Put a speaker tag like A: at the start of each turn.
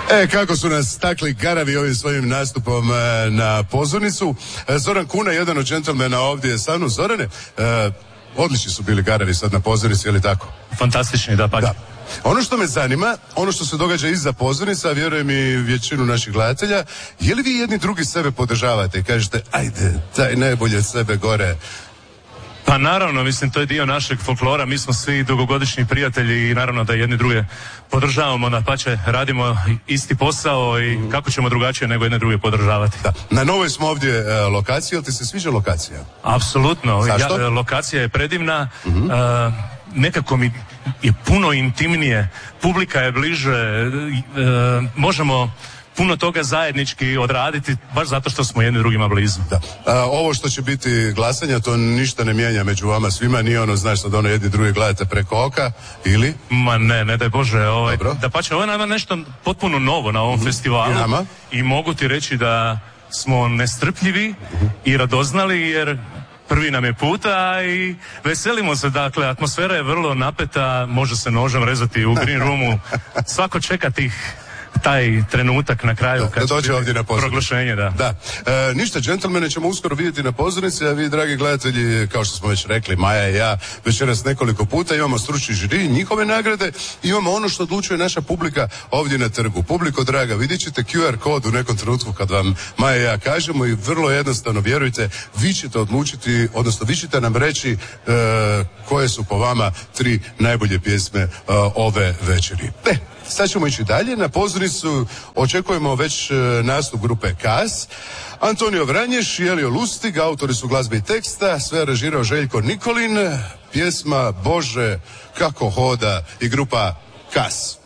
A: Kako su nas stakli garavi ovim svojim nastupom na pozornicu. Zoran Kuna, jedan od džentlmena ovdje sa mnom. Zorane, odlični su bili garavi sad na pozornici, je li tako?
B: Fantastični, da, pa.
A: Da. Ono što me zanima, ono što se događa iza pozornica, vjerujem i većinu naših gledatelja, je li vi jedni drugi sebe podržavate i kažete, ajde, daj najbolje sebe gore?
B: Pa naravno, mislim, to je dio našeg folklora, mi smo svi dugogodišnji prijatelji i naravno da jedni druge podržavamo, dapače, radimo isti posao i kako ćemo drugačije nego jedne druge podržavati.
A: Da. Na novoj smo ovdje lokaciji, jel ti se sviđa lokacija?
B: Apsolutno.
A: Zašto?
B: Lokacija je predivna, nekako mi je puno intimnije, publika je bliže, možemo puno toga zajednički odraditi, baš zato što smo jedni drugima blizu.
A: Da. Ovo što će biti glasanja, to ništa ne mijenja među vama svima, nije ono, znaš, sad ono jedni drugi gledate preko oka, ili?
B: Ma ne daj Bože, dapače, ovo je nama nešto potpuno novo na ovom festivalu i mogu ti reći da smo nestrpljivi i radoznali, jer prvi nam je puta i veselimo se, dakle, atmosfera je vrlo napeta, može se nožem rezati u green roomu, svako čeka taj trenutak na kraju kad
A: dođe ovdje na
B: proglašenje, da.
A: Ništa, džentlmene ćemo uskoro vidjeti na pozornici, a vi, dragi gledatelji, kao što smo već rekli, Maja i ja večeras nekoliko puta imamo stručni žiri, njihove nagrade, imamo ono što odlučuje naša publika ovdje na trgu. Publiko draga, vidjet ćete QR kod u nekom trenutku kad vam Maja i ja kažemo i vrlo jednostavno, vjerujte, vi ćete odlučiti, odnosno vi ćete nam reći koje su po vama 3 najbolje pjesme ove večeri. Sad ćemo ići dalje, na pozornicu očekujemo već nastup grupe Kas. Antonio Vranješ i Elio Lustig, autori su glazbe i teksta, sve aranžirao Željko Nikolin, pjesma Bože kako hoda i grupa Kas.